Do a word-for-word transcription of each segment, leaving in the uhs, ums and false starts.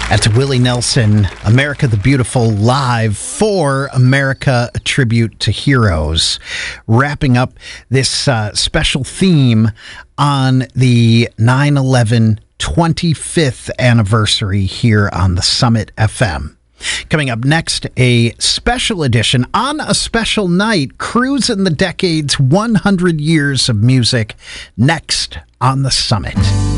That's Willie Nelson, America the Beautiful, live for America, a tribute to heroes. Wrapping up this uh, special theme on the nine eleven twenty-fifth anniversary here on the Summit F M. Coming up next, a special edition on a special night, Cruising the Decades, one hundred years of music, next on the Summit.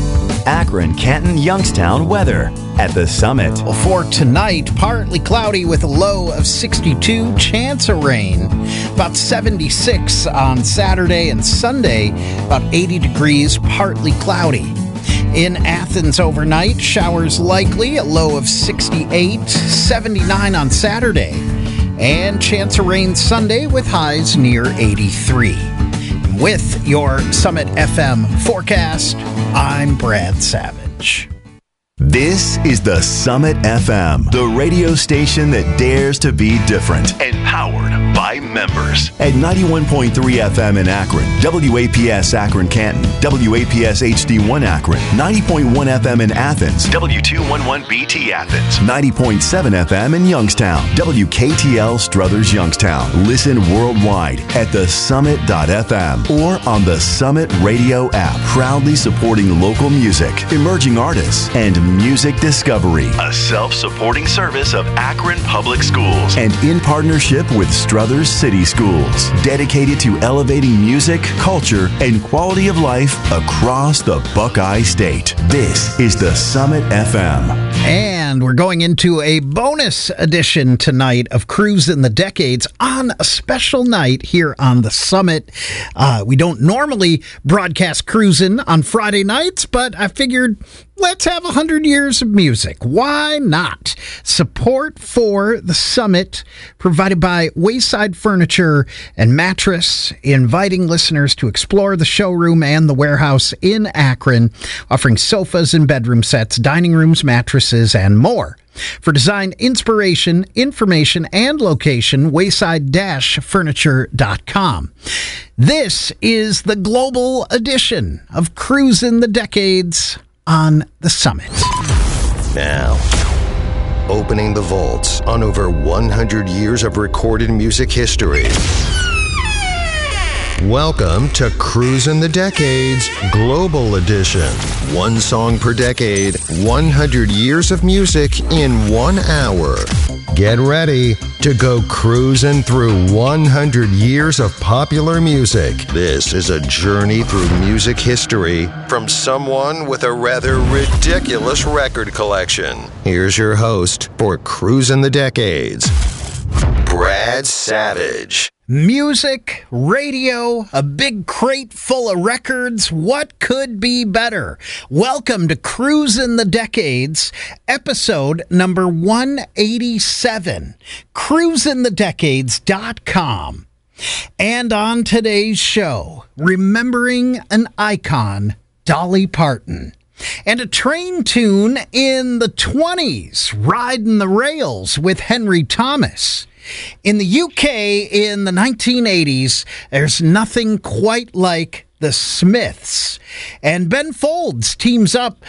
Akron, Canton, Youngstown weather at the Summit. Well, for tonight, partly cloudy with a low of sixty-two, chance of rain. About seventy-six on Saturday and Sunday, about eighty degrees, partly cloudy. In Athens overnight, showers likely, a low of sixty-eight, seventy-nine on Saturday, and chance of rain Sunday with highs near eighty-three. With your Summit F M forecast, I'm Brad Savage. This is the Summit F M, the radio station that dares to be different and powered by members. At ninety-one point three F M in Akron, W A P S Akron Canton, W A P S H D one Akron, ninety point one F M in Athens, W two eleven B T Athens, ninety point seven F M in Youngstown, W K T L Struthers Youngstown. Listen worldwide at the summit dot f m or on the Summit Radio app. Proudly supporting local music, emerging artists, and music discovery. A self-supporting service of Akron Public Schools and in partnership with Struthers City Schools. Dedicated to elevating music, culture, and quality of life across the Buckeye State. This is the Summit F M. And we're going into a bonus edition tonight of Cruising the Decades on a special night here on the Summit. Uh, we don't normally broadcast Cruising on Friday nights, but I figured let's have one hundred years of music. Why not? Support for the Summit provided by Wayside Furniture and Mattress, inviting listeners to explore the showroom and the warehouse in Akron, offering sofas and bedroom sets, dining rooms, mattresses, and more. For design inspiration, information, and location, wayside furniture dot com. This is the global edition of Cruising the Decades on the Summit. Now, opening the vaults on over one hundred years of recorded music history. Welcome to Cruising the Decades Global Edition. One song per decade, one hundred years of music in one hour. Get ready to go cruising through one hundred years of popular music. This is a journey through music history from someone with a rather ridiculous record collection. Here's your host for Cruising the Decades, Brad Savage. Music, radio, a big crate full of records. What could be better? Welcome to Cruising the Decades, episode number one eighty-seven, cruising the decades dot com. And on today's show, remembering an icon, Dolly Parton. And a train tune in the twenties, Riding the Rails with Henry Thomas. In the U K in the nineteen eighties, there's nothing quite like the Smiths. And Ben Folds teams up